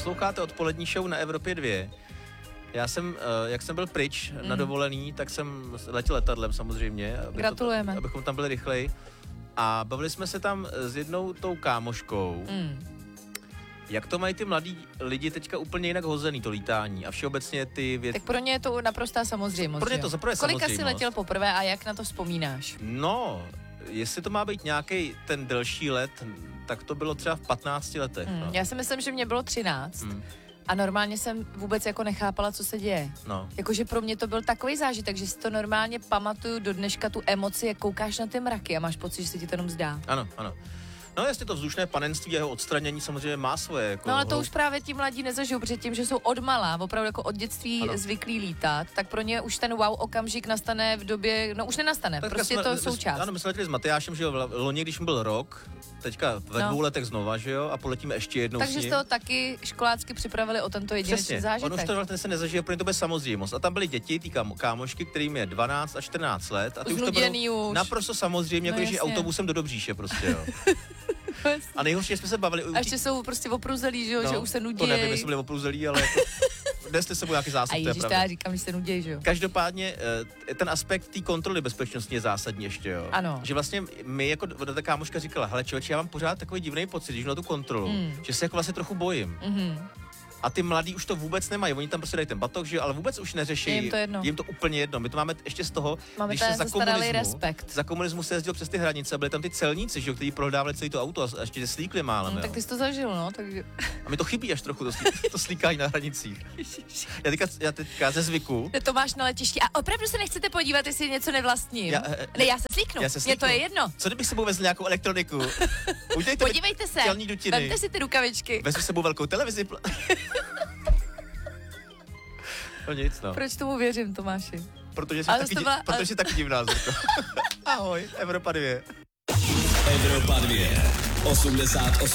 Posloucháte odpolední show na Evropě 2. Já jsem, jak jsem byl pryč na dovolený, tak jsem letěl letadlem samozřejmě. Gratulujeme. Abychom tam byli rychleji. A bavili jsme se tam s jednou tou kámoškou. Jak to mají ty mladí lidi teďka úplně jinak hozený, to lítání a všeobecně ty věci. Tak pro ně je to naprostá samozřejmost. Pro ně to zaprvé samozřejmost. Kolika jsi letěl poprvé a jak na to vzpomínáš? No, jestli to má být nějaký ten delší let, tak to bylo třeba v 15 letech. No. Já si myslím, že mě bylo 13. A normálně jsem vůbec jako nechápala, co se děje. No. Jakože pro mě to byl takový zážitek, že si to normálně pamatuju do dneška tu emoci, jak koukáš na ty mraky a máš pocit, že se ti to jenom zdá. Ano. No jasně, to vzdušné panenství a jeho odstranění samozřejmě má svoje. Jako no ale to už právě ti mladí nezažijou, protože tím, že jsou odmala, opravdu jako od dětství zvyklí lítat, tak pro ně už ten wow okamžik nastane v době, no už nenastane, tak prostě to součást. Ano, my jsme letěli s Matyášem, že jo, loni, když mu byl rok, teďka ve 2 letech znova, že jo, a poletíme ještě jednou takže s ním. z toho taky školácky připravili o tento jedinečný zážitek. On už to vlastně se nezažije, protože to bude samozřejmost. A tam byly děti, ty kámošky, kterým je 12 a 14 let. A ty už to budou naprosto samozřejmě, jako když je autobusem do Dobříše prostě, jo. A nejhorší, jsme se bavili. A ještě jsou prostě opruzelí, že jo, že už se nudí. To nevím, jestli byli opruzelí, ale jako, nesli sebou nějaký zásob, to je pravda. A já říkám, že se nudí, že jo. Každopádně ten aspekt té kontroly bezpečnostní je zásadní ještě, jo. Ano. Že vlastně my jako ta kámoška říkala, hele člověče, já mám pořád takový divný pocit, když na tu kontrolu, že se jako vlastně trochu bojím. A ty mladí už to vůbec nemají, oni tam prostě dají ten batok, že jo, ale vůbec už neřeší. Jim to úplně jedno. My to máme ještě z toho, když se za komunismu se jezdil přes ty hranice, byli tam ty celníci, že jo, kteří prohdávali celé to auto a ještě slíkli málem. Tak ty jsi to zažil, no, takže. A mi to chybí až trochu, to slíkání na hranicích. Já teďka ze zvyku. To máš na letišti a opravdu se nechcete podívat, jestli něco nevlastním? Já se slíknu. Mně to je jedno. Co kdybych sebou vezl nějakou elektroniku? Podívejte se. Vemte si ty rukavičky. Vezmi sebou velkou televizi. No nic, no. Proč tomu věřím, Tomáši? Protože jsi taky divná, Zrko. Ahoj, Evropa 2. Evropa 2. 88